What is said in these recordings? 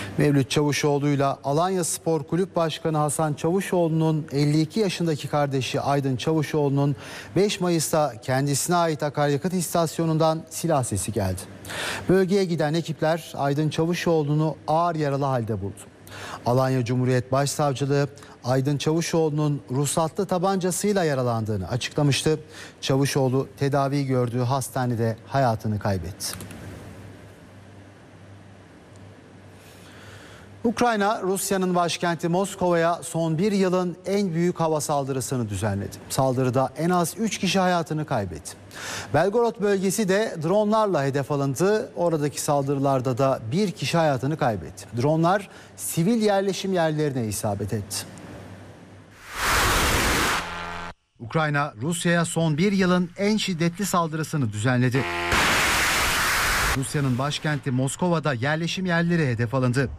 Mevlüt Çavuşoğlu'yla Alanya Spor Kulüp Başkanı Hasan Çavuşoğlu'nun 52 yaşındaki kardeşi Aydın Çavuşoğlu'nun 5 Mayıs'ta kendisine ait akaryakıt istasyonundan silah sesi geldi. Bölgeye giden ekipler Aydın Çavuşoğlu'nu ağır yaralı halde buldu. Alanya Cumhuriyet Başsavcılığı Aydın Çavuşoğlu'nun ruhsatlı tabancasıyla yaralandığını açıklamıştı. Çavuşoğlu tedavi gördüğü hastanede hayatını kaybetti. Ukrayna, Rusya'nın başkenti Moskova'ya son bir yılın en büyük hava saldırısını düzenledi. Saldırıda en az 3 kişi hayatını kaybetti. Belgorod bölgesi de dronlarla hedef alındı. Oradaki saldırılarda da bir kişi hayatını kaybetti. Dronlar sivil yerleşim yerlerine isabet etti. Ukrayna, Rusya'ya son bir yılın en şiddetli saldırısını düzenledi. Rusya'nın başkenti Moskova'da yerleşim yerleri hedef alındı.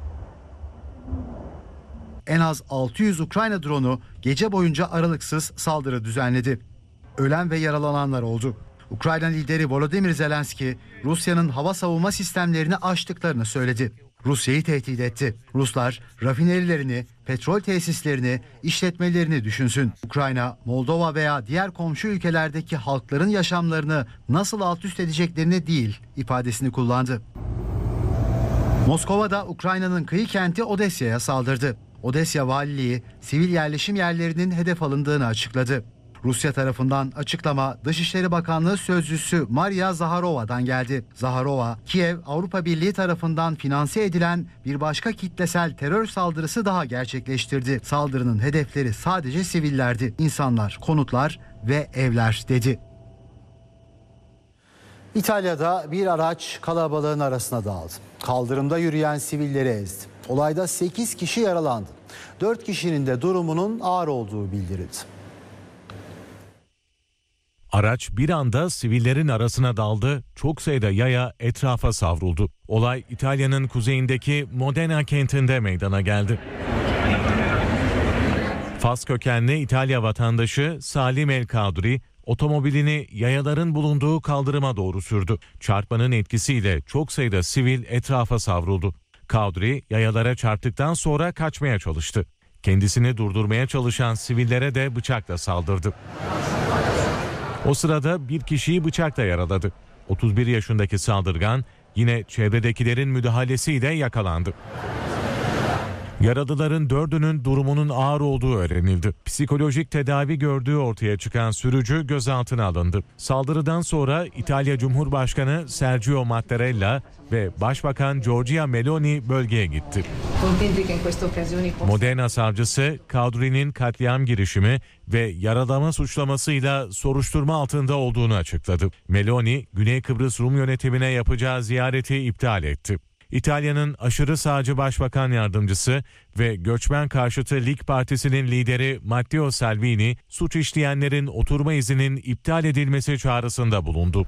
En az 600 Ukrayna dronu gece boyunca aralıksız saldırı düzenledi. Ölen ve yaralananlar oldu. Ukrayna lideri Volodymyr Zelenski, Rusya'nın hava savunma sistemlerini aştıklarını söyledi. Rusya'yı tehdit etti. Ruslar rafinerilerini, petrol tesislerini, işletmelerini düşünsün. Ukrayna, Moldova veya diğer komşu ülkelerdeki halkların yaşamlarını nasıl alt üst edeceklerini değil ifadesini kullandı. Moskova'da Ukrayna'nın kıyı kenti Odesya'ya saldırdı. Odesya valiliği sivil yerleşim yerlerinin hedef alındığını açıkladı. Rusya tarafından açıklama Dışişleri Bakanlığı Sözcüsü Maria Zaharova'dan geldi. Zaharova, Kiev, Avrupa Birliği tarafından finanse edilen bir başka kitlesel terör saldırısı daha gerçekleştirdi. Saldırının hedefleri sadece sivillerdi. İnsanlar, konutlar ve evler dedi. İtalya'da bir araç kalabalığın arasına daldı. Kaldırımda yürüyen sivilleri ezdi. Olayda 8 kişi yaralandı. 4 kişinin de durumunun ağır olduğu bildirildi. Araç bir anda sivillerin arasına daldı, çok sayıda yaya etrafa savruldu. Olay İtalya'nın kuzeyindeki Modena kentinde meydana geldi. Fas kökenli İtalya vatandaşı Salim El Kadri, otomobilini yayaların bulunduğu kaldırıma doğru sürdü. Çarpmanın etkisiyle çok sayıda sivil etrafa savruldu. Kadri yayalara çarptıktan sonra kaçmaya çalıştı. Kendisini durdurmaya çalışan sivillere de bıçakla saldırdı. O sırada bir kişiyi bıçakla yaraladı. 31 yaşındaki saldırgan yine çevredekilerin müdahalesiyle yakalandı. Yaralıların 4'ünün durumunun ağır olduğu öğrenildi. Psikolojik tedavi gördüğü ortaya çıkan sürücü gözaltına alındı. Saldırıdan sonra İtalya Cumhurbaşkanı Sergio Mattarella ve Başbakan Giorgia Meloni bölgeye gitti. Modena savcısı Kadri'nin katliam girişimi ve yaralama suçlamasıyla soruşturma altında olduğunu açıkladı. Meloni, Güney Kıbrıs Rum yönetimine yapacağı ziyareti iptal etti. İtalya'nın aşırı sağcı başbakan yardımcısı ve göçmen karşıtı Lig Partisi'nin lideri Matteo Salvini, suç işleyenlerin oturma izninin iptal edilmesi çağrısında bulundu.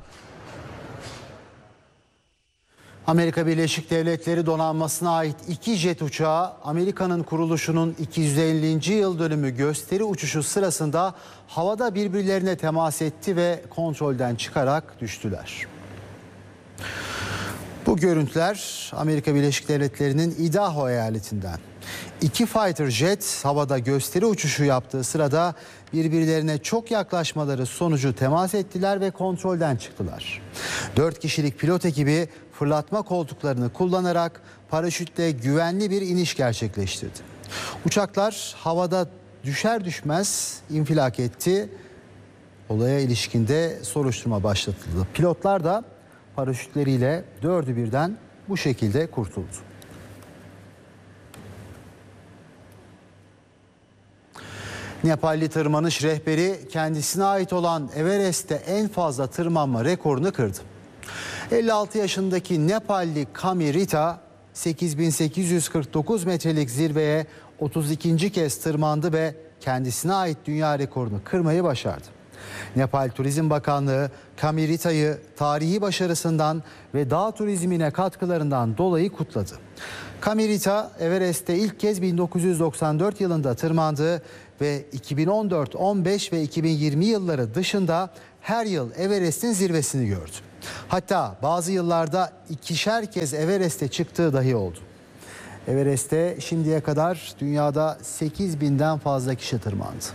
Amerika Birleşik Devletleri donanmasına ait 2 jet uçağı Amerika'nın kuruluşunun 250. yıl dönümü gösteri uçuşu sırasında havada birbirlerine temas etti ve kontrolden çıkarak düştüler. Bu görüntüler Amerika Birleşik Devletleri'nin Idaho eyaletinden. 2 fighter jet havada gösteri uçuşu yaptığı sırada birbirlerine çok yaklaşmaları sonucu temas ettiler ve kontrolden çıktılar. 4 kişilik pilot ekibi fırlatma koltuklarını kullanarak paraşütle güvenli bir iniş gerçekleştirdi. Uçaklar havada düşer düşmez infilak etti. Olaya ilişkinde soruşturma başlatıldı. Pilotlar da paraşütleriyle 4'ü birden bu şekilde kurtuldu. Nepalli tırmanış rehberi kendisine ait olan Everest'te en fazla tırmanma rekorunu kırdı. 56 yaşındaki Nepalli Kamirita 8849 metrelik zirveye 32. kez tırmandı ve kendisine ait dünya rekorunu kırmayı başardı. Nepal Turizm Bakanlığı Kamirita'yı tarihi başarısından ve dağ turizmine katkılarından dolayı kutladı. Kamirita Everest'te ilk kez 1994 yılında tırmandı ve 2014, 15 ve 2020 yılları dışında her yıl Everest'in zirvesini gördü. Hatta bazı yıllarda 2'şer kez Everest'e çıktığı dahi oldu. Everest'e şimdiye kadar dünyada 8.000'den fazla kişi tırmandı.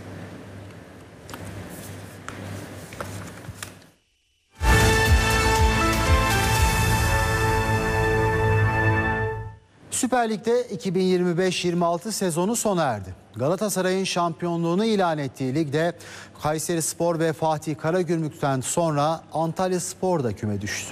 Süper Lig'de 2025-26 sezonu sona erdi. Galatasaray'ın şampiyonluğunu ilan ettiği ligde Kayserispor ve Fatih Karagümrük'ten sonra Antalyaspor da küme düştü.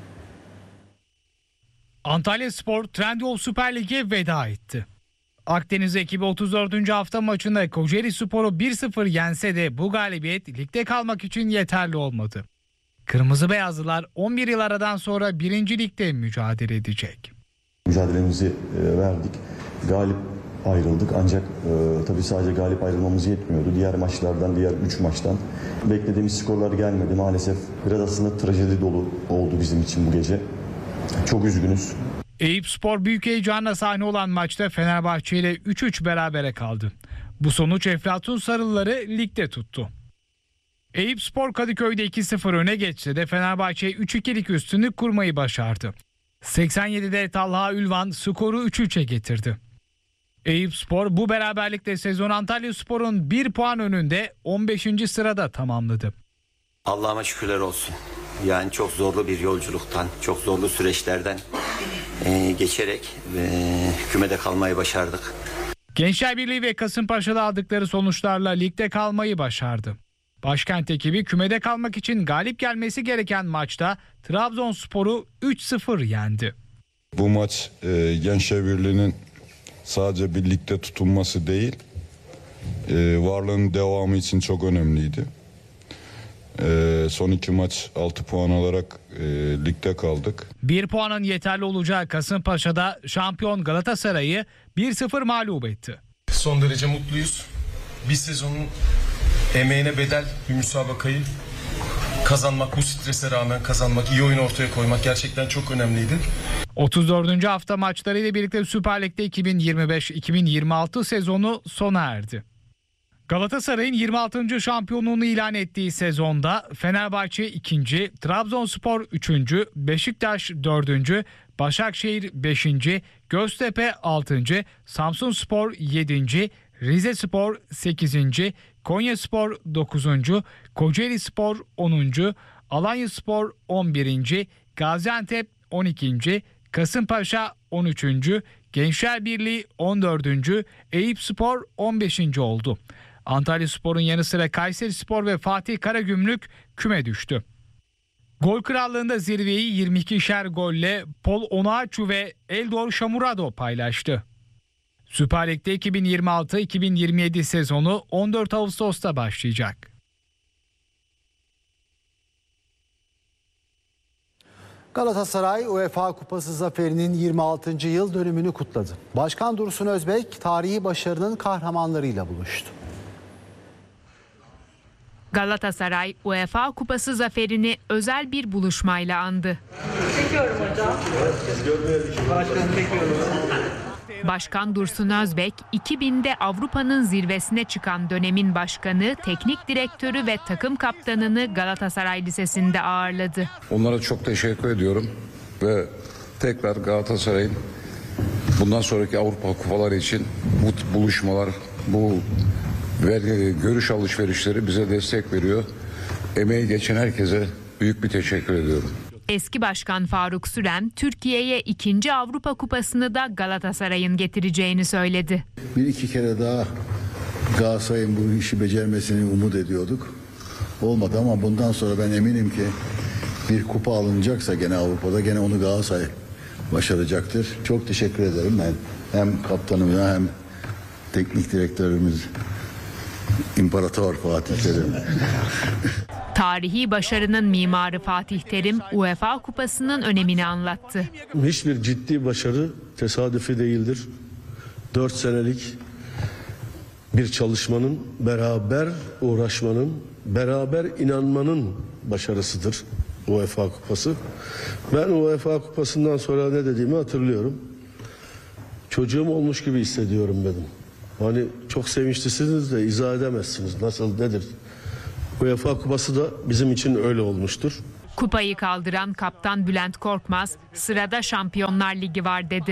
Antalyaspor Trendyol Süper Lig'e veda etti. Akdeniz ekibi 34. hafta maçında Kocaelispor'u 1-0 yense de bu galibiyet ligde kalmak için yeterli olmadı. Kırmızı Beyazlılar 11 yıl aradan sonra 1. Lig'de mücadele edecek. Mücadelemizi verdik. Galip ayrıldık ancak tabii sadece galip ayrılmamız yetmiyordu. Diğer maçlardan, diğer 3 maçtan beklediğimiz skorlar gelmedi. Maalesef biraz aslında trajedi dolu oldu bizim için bu gece. Çok üzgünüz. Eyüpspor büyük heyecanla sahne olan maçta Fenerbahçe ile 3-3 berabere kaldı. Bu sonuç Eflatun Sarılıları ligde tuttu. Eyüpspor Kadıköy'de 2-0 öne geçse de Fenerbahçe 3-2'lik üstünlük kurmayı başardı. 87'de Talha Ülvan skoru 3-3'e getirdi. Eyüpspor bu beraberlikle sezon Antalyaspor'un 1 puan önünde 15. sırada tamamladı. Allah'ıma şükürler olsun. Yani çok zorlu bir yolculuktan, çok zorlu süreçlerden geçerek kümede kalmayı başardık. Gençler Birliği ve Kasımpaşa'da aldıkları sonuçlarla ligde kalmayı başardı. Başkent ekibi kümede kalmak için galip gelmesi gereken maçta Trabzonspor'u 3-0 yendi. Bu maç Gençler Birliği'nin sadece bir ligde tutunması değil, varlığının devamı için çok önemliydi. Son 2 maç 6 puan alarak ligde kaldık. 1 puanın yeterli olacağı Kasımpaşa'da şampiyon Galatasaray'ı 1-0 mağlup etti. Son derece mutluyuz. Bir sezonun emeğine bedel bir müsabakayı kazanmak, bu strese rağmen kazanmak, iyi oyun ortaya koymak gerçekten çok önemliydi. 34. hafta maçlarıyla birlikte Süper Lig'de 2025-2026 sezonu sona erdi. Galatasaray'ın 26. şampiyonluğunu ilan ettiği sezonda Fenerbahçe 2. Trabzonspor 3. Beşiktaş 4. Başakşehir 5. Göztepe 6. Samsunspor 7. Rizespor 8. Konyaspor 9. Kocaelispor 10. Alanyaspor 11. Gaziantep 12. Kasımpaşa 13. Gençler Birliği 14. Eyüpspor 15. oldu. Antalyaspor'un yanı sıra Kayserispor ve Fatih Karagümrük küme düştü. Gol krallığında zirveyi 22'şer golle Paul Onuachu ve Eldor Şamurado paylaştı. Süper Lig'de 2026-2027 sezonu 14 Ağustos'ta başlayacak. Galatasaray UEFA Kupası zaferinin 26. yıl dönümünü kutladı. Başkan Dursun Özbek tarihi başarının kahramanlarıyla buluştu. Galatasaray UEFA Kupası zaferini özel bir buluşmayla andı. Çekiyorum hocam. Başkanım çekiyorum. Başkan Dursun Özbek, 2000'de Avrupa'nın zirvesine çıkan dönemin başkanı, teknik direktörü ve takım kaptanını Galatasaray Lisesi'nde ağırladı. Onlara çok teşekkür ediyorum ve tekrar Galatasaray'ın bundan sonraki Avrupa Kupaları için bu buluşmalar, bu görüş alışverişleri bize destek veriyor. Emeği geçen herkese büyük bir teşekkür ediyorum. Eski Başkan Faruk Süren, Türkiye'ye 2. Avrupa Kupası'nı da Galatasaray'ın getireceğini söyledi. Bir iki kere daha Galatasaray'ın bu işi becermesini umut ediyorduk. Olmadı ama bundan sonra ben eminim ki bir kupa alınacaksa gene Avrupa'da gene onu Galatasaray başaracaktır. Çok teşekkür ederim ben hem kaptanımıza hem teknik direktörümüz İmparator Fatih Terim. Tarihi başarının mimarı Fatih Terim, UEFA Kupası'nın önemini anlattı. Hiçbir ciddi başarı tesadüfi değildir. 4 senelik bir çalışmanın, beraber uğraşmanın, beraber inanmanın başarısıdır UEFA Kupası. Ben UEFA Kupası'ndan sonra ne dediğimi hatırlıyorum. Çocuğum olmuş gibi hissediyorum dedim. Hani çok sevinçlisiniz de izah edemezsiniz. Nasıl, nedir? UEFA Kupası da bizim için öyle olmuştur. Kupayı kaldıran kaptan Bülent Korkmaz, sırada Şampiyonlar Ligi var dedi.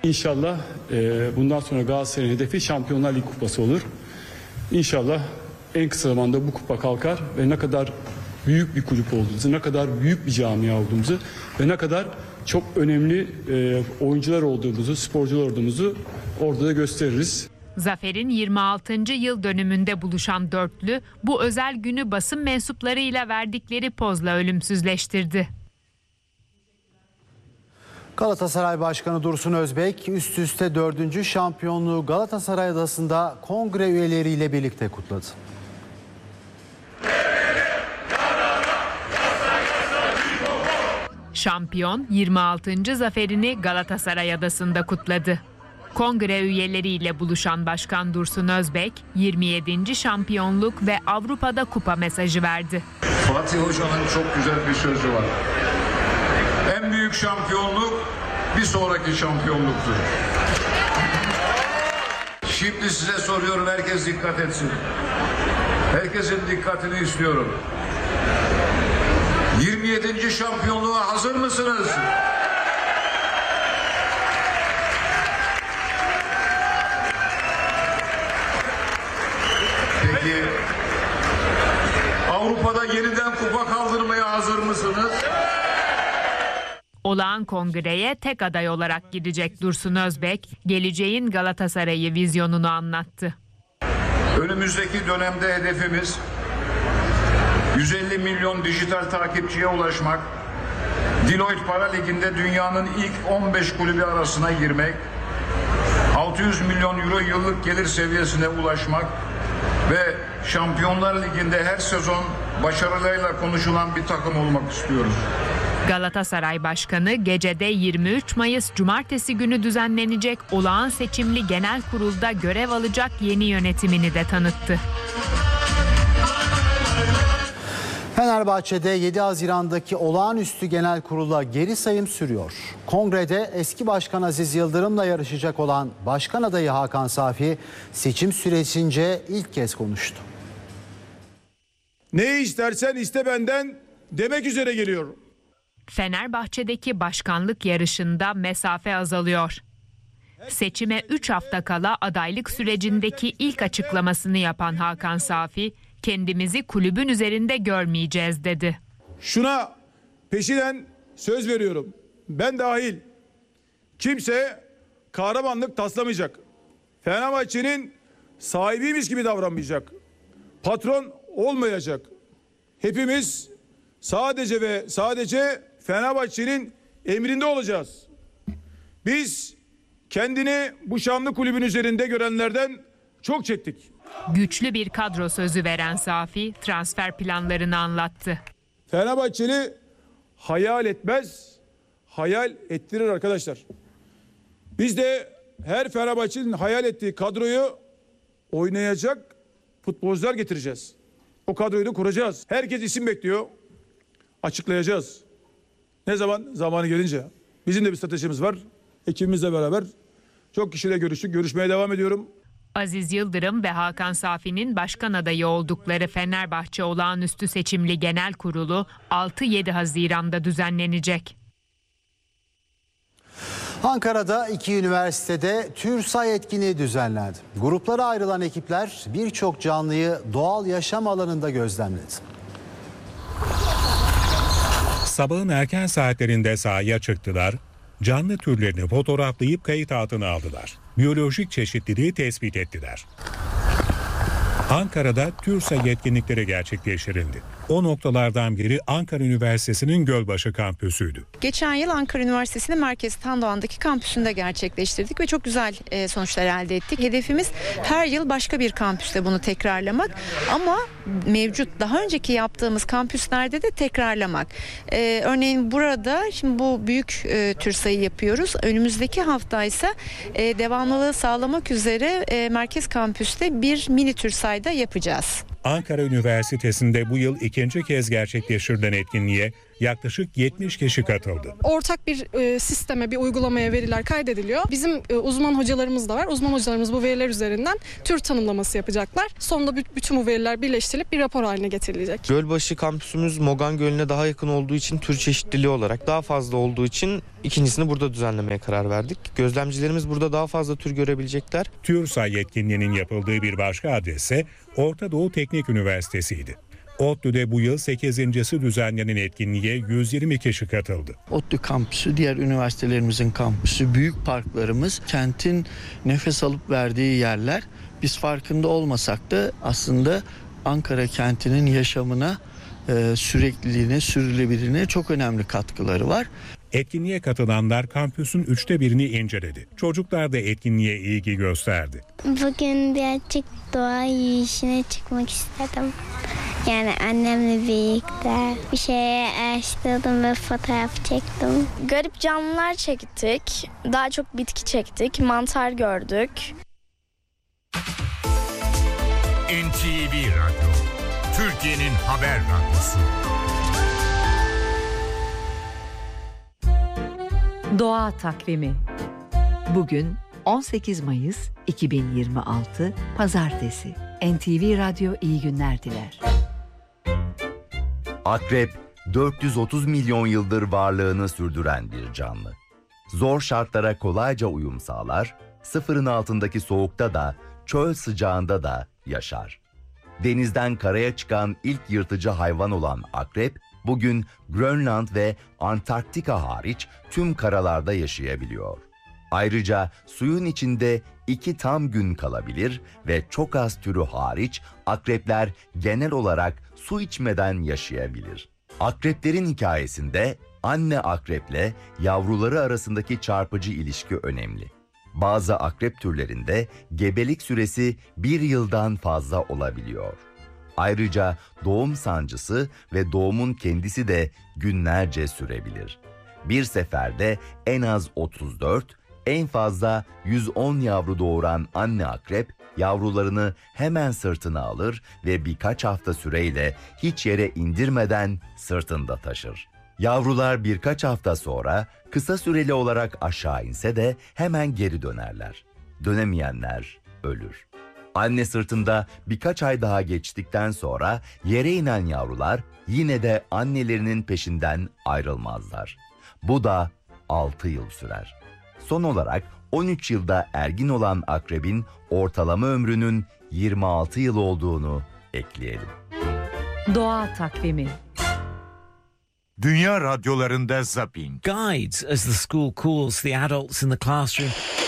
İnşallah bundan sonra Galatasaray'ın hedefi Şampiyonlar Ligi kupası olur. İnşallah en kısa zamanda bu kupa kalkar ve ne kadar büyük bir kulüp olduğumuzu, ne kadar büyük bir camia olduğumuzu ve ne kadar çok önemli oyuncular olduğumuzu, sporcular olduğumuzu orada da gösteririz. Zafer'in 26. yıl dönümünde buluşan dörtlü bu özel günü basın mensuplarıyla verdikleri pozla ölümsüzleştirdi. Galatasaray Başkanı Dursun Özbek üst üste 4. şampiyonluğu Galatasaray Adası'nda kongre üyeleriyle birlikte kutladı. Şampiyon 26. zaferini Galatasaray Adası'nda kutladı. Kongre üyeleriyle buluşan Başkan Dursun Özbek 27. şampiyonluk ve Avrupa'da kupa mesajı verdi. Fatih Hoca'nın çok güzel bir sözü var. En büyük şampiyonluk bir sonraki şampiyonluktur. Şimdi size soruyorum, herkes dikkat etsin. Herkesin dikkatini istiyorum. 27. şampiyonluğa hazır mısınız? Peki Avrupa'da yeniden kupa kaldırmaya hazır mısınız? Olağan kongreye tek aday olarak gidecek Dursun Özbek, geleceğin Galatasaray'ı vizyonunu anlattı. Önümüzdeki dönemde hedefimiz 150 milyon dijital takipçiye ulaşmak, Deloitte Para Ligi'nde dünyanın ilk 15 kulübü arasına girmek, 600 milyon euro yıllık gelir seviyesine ulaşmak ve Şampiyonlar Ligi'nde her sezon başarılarıyla konuşulan bir takım olmak istiyoruz. Galatasaray Başkanı gecede 23 Mayıs Cumartesi günü düzenlenecek olağan seçimli genel kurulda görev alacak yeni yönetimini de tanıttı. Fenerbahçe'de 7 Haziran'daki olağanüstü genel kurula geri sayım sürüyor. Kongrede eski başkan Aziz Yıldırım'la yarışacak olan başkan adayı Hakan Safi seçim sürecince ilk kez konuştu. Ne istersen iste benden demek üzere geliyorum. Fenerbahçe'deki başkanlık yarışında mesafe azalıyor. Seçime 3 hafta kala adaylık sürecindeki ilk açıklamasını yapan Hakan Safi, kendimizi kulübün üzerinde görmeyeceğiz dedi. Şuna peşinen söz veriyorum. Ben dahil kimse kahramanlık taslamayacak. Fenerbahçe'nin sahibiymiş gibi davranmayacak. Patron olmayacak. Hepimiz sadece ve sadece Fenerbahçe'nin emrinde olacağız. Biz kendini bu şanlı kulübün üzerinde görenlerden çok çektik. Güçlü bir kadro sözü veren Safi transfer planlarını anlattı. Fenerbahçeli hayal etmez, hayal ettirir arkadaşlar. Biz de her Fenerbahçe'nin hayal ettiği kadroyu oynayacak futbolcular getireceğiz. O kadroyu da kuracağız. Herkes isim bekliyor. Açıklayacağız. Ne zaman? Zamanı gelince. Bizim de bir stratejimiz var. Ekibimizle beraber çok kişiyle görüştük. Görüşmeye devam ediyorum. Aziz Yıldırım ve Hakan Safi'nin başkan adayı oldukları Fenerbahçe Olağanüstü Seçimli Genel Kurulu 6-7 Haziran'da düzenlenecek. Ankara'da 2 üniversitede TÜRSAY etkinliği düzenlendi. Gruplara ayrılan ekipler birçok canlıyı doğal yaşam alanında gözlemledi. Sabahın erken saatlerinde sahaya çıktılar, canlı türlerini fotoğraflayıp kayıt altına aldılar. Biyolojik çeşitliliği tespit ettiler. Ankara'da TÜRSAY etkinlikleri gerçekleştirildi. O noktalardan biri Ankara Üniversitesi'nin Gölbaşı kampüsüydü. Geçen yıl Ankara Üniversitesi'nin Merkez Tandoğan'daki kampüsünde gerçekleştirdik ve çok güzel sonuçlar elde ettik. Hedefimiz her yıl başka bir kampüste bunu tekrarlamak ama mevcut daha önceki yaptığımız kampüslerde de tekrarlamak. Örneğin burada şimdi bu büyük TÜRSAY'ı yapıyoruz. Önümüzdeki hafta ise devamlılığı sağlamak üzere Merkez Kampüs'te bir mini TÜRSAY'da yapacağız. Ankara Üniversitesi'nde bu yıl ikinci kez gerçekleştirilen etkinliğe yaklaşık 70 kişi katıldı. Ortak bir sisteme, bir uygulamaya veriler kaydediliyor. Bizim uzman hocalarımız da var. Uzman hocalarımız bu veriler üzerinden tür tanımlaması yapacaklar. Sonunda bütün bu veriler birleştirilip bir rapor haline getirilecek. Gölbaşı kampüsümüz Mogan Gölü'ne daha yakın olduğu için tür çeşitliliği olarak daha fazla olduğu için ikincisini burada düzenlemeye karar verdik. Gözlemcilerimiz burada daha fazla tür görebilecekler. TÜRSAY etkinliğinin yapıldığı bir başka adrese Orta Doğu Teknik Üniversitesi'ydi. ODTÜ'de bu yıl 8.'si düzenlenen etkinliğe 120 kişi katıldı. ODTÜ kampüsü, diğer üniversitelerimizin kampüsü, büyük parklarımız kentin nefes alıp verdiği yerler. Biz farkında olmasak da aslında Ankara kentinin yaşamına, sürekliliğine, sürdürülebilirliğine çok önemli katkıları var. Etkinliğe katılanlar kampüsün 1/3'ini inceledi. Çocuklar da etkinliğe ilgi gösterdi. Bugün birazcık doğa yürüyüşüne çıkmak istedim. Yani annemle birlikte bir şeye araştırdım ve fotoğraf çektim. Garip canlılar çektik. Daha çok bitki çektik. Mantar gördük. NTV Radyo, Türkiye'nin haber radyosu. Doğa takvimi. Bugün 18 Mayıs 2026 Pazartesi. NTV Radyo iyi günler diler. Akrep, 430 milyon yıldır varlığını sürdüren bir canlı. Zor şartlara kolayca uyum sağlar, sıfırın altındaki soğukta da, çöl sıcağında da yaşar. Denizden karaya çıkan ilk yırtıcı hayvan olan akrep, bugün Grönland ve Antarktika hariç tüm karalarda yaşayabiliyor. Ayrıca suyun içinde 2 tam gün kalabilir ve çok az türü hariç akrepler genel olarak su içmeden yaşayabilir. Akreplerin hikayesinde anne akreple yavruları arasındaki çarpıcı ilişki önemli. Bazı akrep türlerinde gebelik süresi 1 yıldan fazla olabiliyor. Ayrıca doğum sancısı ve doğumun kendisi de günlerce sürebilir. Bir seferde en az 34, en fazla 110 yavru doğuran anne akrep yavrularını hemen sırtına alır ve birkaç hafta süreyle hiç yere indirmeden sırtında taşır. Yavrular birkaç hafta sonra kısa süreli olarak aşağı inse de hemen geri dönerler. Dönemeyenler ölür. Anne sırtında birkaç ay daha geçtikten sonra yere inen yavrular yine de annelerinin peşinden ayrılmazlar. Bu da 6 yıl sürer. Son olarak 13 yılda ergin olan akrebin ortalama ömrünün 26 yıl olduğunu ekleyelim. Doğa takvimi. Dünya radyolarında zapping. Guides as the school calls the adults in the classroom.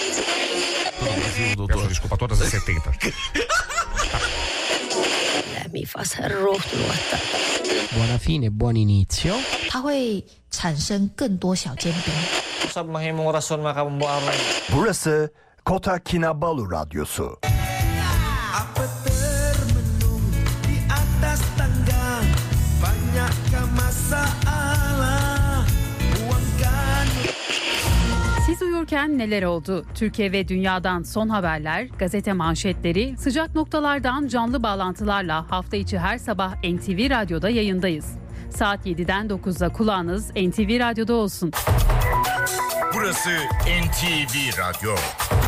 Buona fine, buon inizio. 它会产生更多小尖兵。 Burası Kota Kinabalu Radyosu. Siz uyurken neler oldu? Türkiye ve dünyadan son haberler, gazete manşetleri, sıcak noktalardan canlı bağlantılarla hafta içi her sabah NTV Radyo'da yayındayız. Saat 7'den 9'da kulağınız NTV Radyo'da olsun. Burası NTV Radyo.